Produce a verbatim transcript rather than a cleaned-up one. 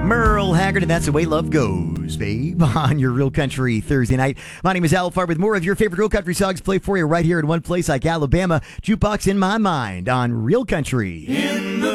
Merle Haggard, and that's the way love goes, babe, on your Real Country Thursday night. My name is Al Farb with more of your favorite Real Country songs played for you right here in one place like Alabama. Jukebox in my mind on Real Country. In the